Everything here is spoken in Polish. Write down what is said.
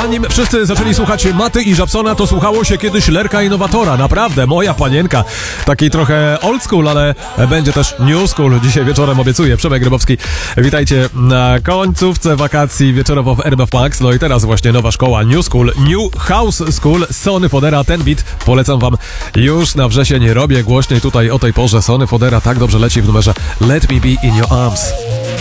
zanim wszyscy zaczęli słuchać Maty i Żabsona, to słuchało się kiedyś Lerka Innowatora. Naprawdę, moja panienka. Taki trochę old school, ale będzie też new school. Dzisiaj wieczorem obiecuję. Przemek Grybowski. Witajcie na końcówce wakacji wieczorowo w RMF Max. No i teraz właśnie nowa szkoła New School, New House School. Sonny Fodera, ten beat polecam wam już na wrzesień. Robię głośniej tutaj o tej porze. Sonny Fodera tak dobrze leci w numerze Let Me Be In Your Arms.